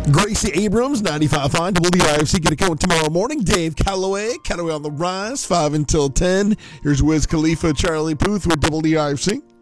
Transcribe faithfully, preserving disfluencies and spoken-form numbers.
Gracie Abrams, ninety-five point five, W D I F C. Get it going tomorrow morning. Dave Calloway, Calloway on the Rise, five until ten. Here's Wiz Khalifa, Charlie Puth with W D I F C.